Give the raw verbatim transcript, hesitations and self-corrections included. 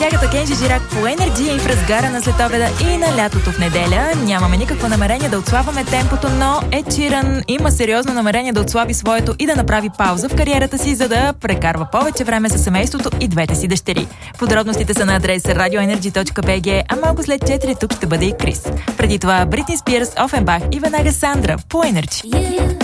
Колегата Кенжи Жирак по Energy и в разгара на следобеда и на лятото в неделя. Нямаме никакво намерение да отслабваме темпото, но Ед Ширан има сериозно намерение да отслаби своето и да направи пауза в кариерата си, за да прекарва повече време със семейството и двете си дъщери. Подробностите са на адреса радио енерджи точка би джи, а малко след четири тук ще бъде и Крис. Преди това Бритни Спирс, Офенбах и веднага Сандра по Energy.